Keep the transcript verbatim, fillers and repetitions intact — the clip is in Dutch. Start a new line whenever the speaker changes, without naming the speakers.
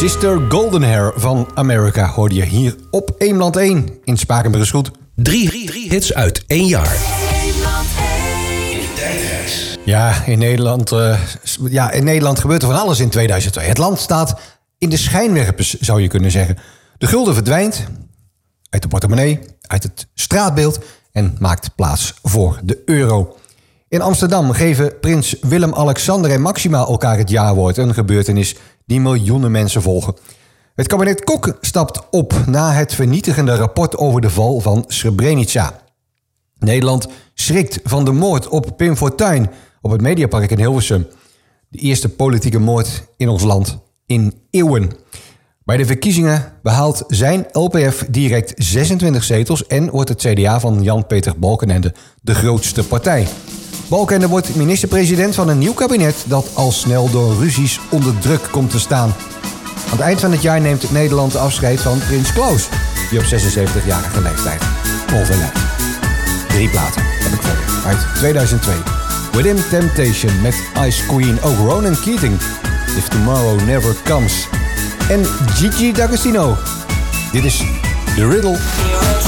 Sister Golden Hair van America hoorde je hier op Eemland één in Spakenburg is goed.
Drie, drie, drie hits uit één jaar.
Ja, in Nederland, uh, ja, in Nederland gebeurt er van alles in tweeduizend twee. Het land staat in de schijnwerpers, zou je kunnen zeggen. De gulden verdwijnt uit de portemonnee, uit het straatbeeld en maakt plaats voor de euro. In Amsterdam geven prins Willem-Alexander en Maxima elkaar het jaarwoord. Een gebeurtenis die miljoenen mensen volgen. Het kabinet Kok stapt op na het vernietigende rapport over de val van Srebrenica. Nederland schrikt van de moord op Pim Fortuyn op het Mediapark in Hilversum. De eerste politieke moord in ons land in eeuwen. Bij de verkiezingen behaalt zijn L P F direct zesentwintig zetels en wordt het C D A van Jan-Peter Balkenende de grootste partij. Balkenende wordt minister-president van een nieuw kabinet dat al snel door ruzies onder druk komt te staan. Aan het eind van het jaar neemt Nederland afscheid van prins Klaus, die op zesenzeventigjarige leeftijd overlijdt. Drie platen heb ik voor je uit tweeduizend twee. Within Temptation met Ice Queen, ook Ronan Keating, If Tomorrow Never Comes. En Gigi D'Agostino. Dit is The Riddle.